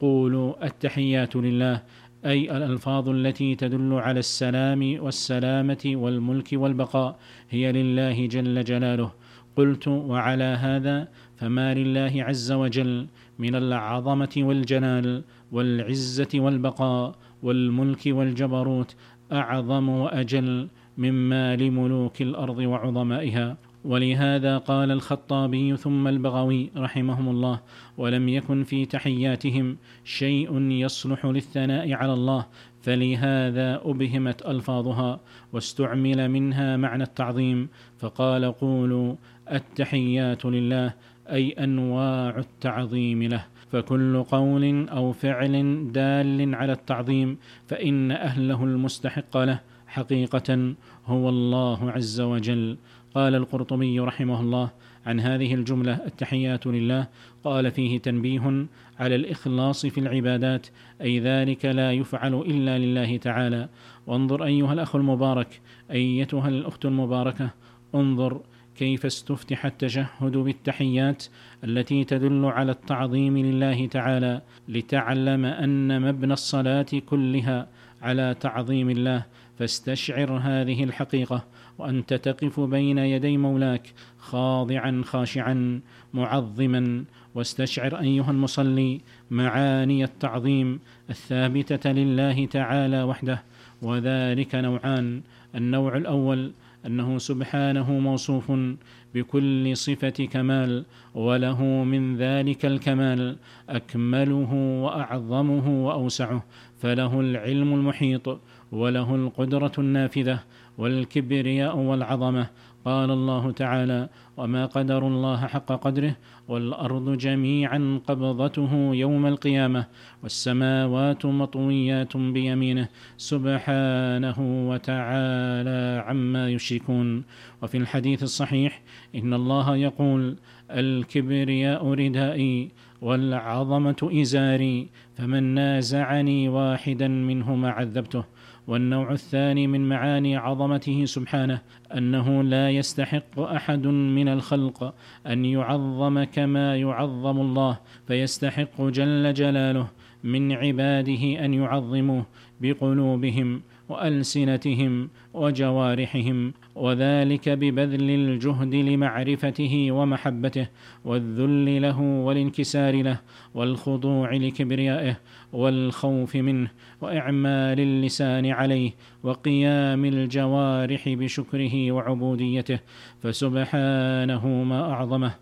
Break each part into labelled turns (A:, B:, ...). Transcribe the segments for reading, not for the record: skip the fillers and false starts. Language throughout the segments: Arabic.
A: قولوا التحيات لله، أي الألفاظ التي تدل على السلام والسلامة والملك والبقاء هي لله جل جلاله. قلت: وعلى هذا فما لله عز وجل من العظمة والجلال والعزة والبقاء والملك والجبروت أعظم وأجل مما لملوك الأرض وعظمائها. ولهذا قال الخطابي ثم البغوي رحمهم الله: ولم يكن في تحياتهم شيء يصلح للثناء على الله، فلهذا أبهمت ألفاظها واستعمل منها معنى التعظيم، فقال: قولوا التحيات لله، أي أنواع التعظيم له. فكل قول أو فعل دال على التعظيم فإن أهله المستحق له حقيقة هو الله عز وجل. قال القرطبي رحمه الله عن هذه الجملة التحيات لله، قال: فيه تنبيه على الإخلاص في العبادات، أي ذلك لا يفعل إلا لله تعالى. وانظر أيها الأخ المبارك، أيتها الأخت المباركة، انظر كيف استفتح التشهد بالتحيات التي تدل على التعظيم لله تعالى، لتعلم أن مبنى الصلاة كلها على تعظيم الله. فاستشعر هذه الحقيقة وأنت تقف بين يدي مولاك خاضعا خاشعا معظما، واستشعر أيها المصلي معاني التعظيم الثابتة لله تعالى وحده، وذلك نوعان: النوع الأول أنه سبحانه موصوف بكل صفة كمال، وله من ذلك الكمال أكمله وأعظمه وأوسعه، فله العلم المحيط وله القدرة النافذة والكبرياء والعظمة. قال الله تعالى: وما قدر الله حق قدره والأرض جميعا قبضته يوم القيامة والسماوات مطويات بيمينه سبحانه وتعالى عما يشركون. وفي الحديث الصحيح: إن الله يقول: الكبرياء ردائي والعظمة إزاري، فمن نازعني واحدا منهما عذبته. والنوع الثاني من معاني عظمته سبحانه أنه لا يستحق أحد من الخلق أن يعظم كما يعظم الله، فيستحق جل جلاله من عباده أن يعظموه بقلوبهم وألسنتهم وجوارحهم، وذلك ببذل الجهد لمعرفته ومحبته والذل له والانكسار له والخضوع لكبريائه والخوف منه وإعمال اللسان عليه وقيام الجوارح بشكره وعبوديته. فسبحانه ما أعظمه،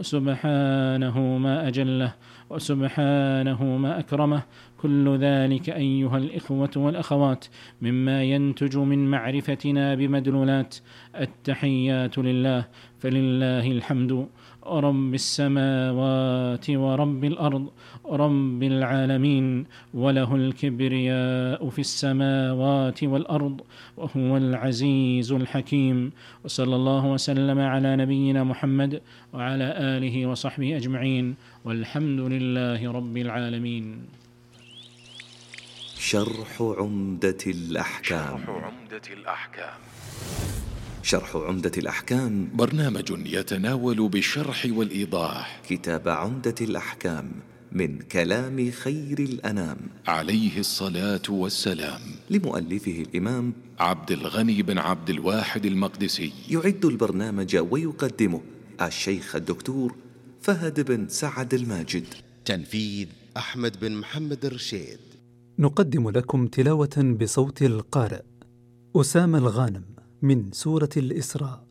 A: وسبحانه ما أجله، وسبحانه ما أكرمه. كل ذلك أيها الإخوة والأخوات مما ينتج من معرفتنا بمدلولات التحيات لله. فلله الحمد رب السماوات ورب الأرض رب العالمين، وله الكبرياء في السماوات والأرض، وهو العزيز الحكيم. وصلى الله وسلم على نبينا محمد وعلى آله وصحبه أجمعين، والحمد لله رب العالمين.
B: شرح عمدة الأحكام. شرح عمدة الأحكام
C: برنامج يتناول بالشرح والإيضاح
B: كتاب عمدة الأحكام من كلام خير الأنام
C: عليه الصلاة والسلام،
B: لمؤلفه الإمام
C: عبد الغني بن عبد الواحد المقدسي.
B: يعد البرنامج ويقدمه الشيخ الدكتور فهد بن سعد الماجد.
D: تنفيذ أحمد بن محمد الرشيد.
E: نقدم لكم تلاوة بصوت القارئ أسامة الغانم من سورة الإسراء.